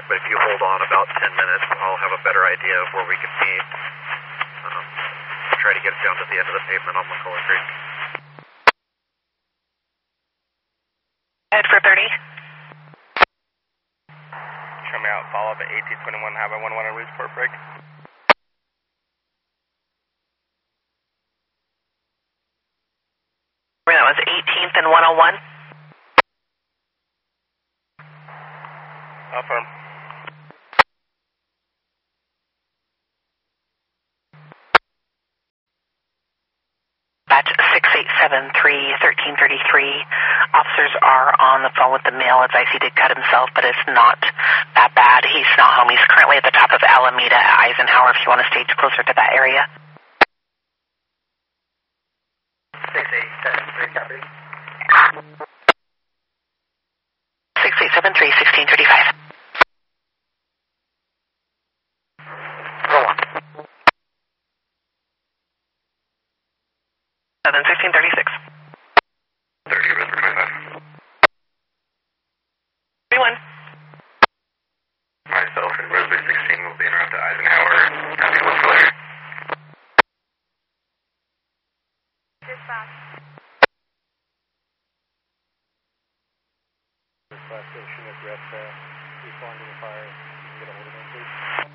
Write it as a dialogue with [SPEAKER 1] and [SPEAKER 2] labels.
[SPEAKER 1] but if you hold on about 10 minutes, I'll have a better idea of where we can meet. Try to get it down to the end of the pavement on McCullough Creek.
[SPEAKER 2] Head for 30.
[SPEAKER 3] Show me out, follow up at 1821 Highway 11 at Leesport break.
[SPEAKER 2] That was 18th and 101.
[SPEAKER 3] Affirm.
[SPEAKER 2] Batch 6873-1333. Officers are on the phone with the male. Advice he did cut himself, but it's not that bad. He's not home. He's currently at the top of Alameda at Eisenhower if you want to stage closer to that area.
[SPEAKER 1] 6873, copy.
[SPEAKER 2] 6873-1635.
[SPEAKER 1] Roll on.
[SPEAKER 2] 1636.
[SPEAKER 1] 30, River 25.
[SPEAKER 2] 31.
[SPEAKER 1] Myself and Rosewood 16 will be en route to Eisenhower. Copy, what's clear?
[SPEAKER 4] Dispatch.
[SPEAKER 5] Dispatch station address, respond to the fire. You can get a hold of them, please.